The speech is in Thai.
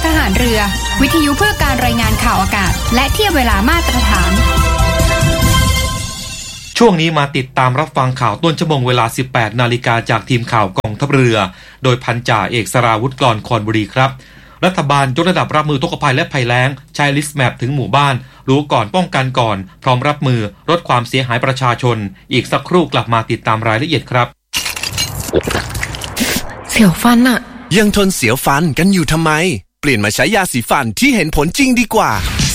ทหารเรือวิทยุเพื่อการรายงานข่าวอากาศและเทียบเวลามาตรฐานช่วงนี้มาติดตามรับฟังข่าวต้นชั่วโมงเวลา 18 นาฬิกาจากทีมข่าวกองทัพเรือโดยพันจ่าเอกสราวุธกรคอนบุรีครับรัฐบาลยกระดับรับมือทุกภัยและภัยแล้งใช้ลิสต์แมปถึงหมู่บ้านรู้ก่อนป้องกันก่อนพร้อมรับมือลดความเสียหายประชาชนอีกสักครู่กลับมาติดตามรายละเอียดครับเสียวฟันอะยังทนเสียวฟันกันอยู่ทำไมเปลี่ยนมาใช้ยาสีฟันที่เห็นผลจริงดีกว่า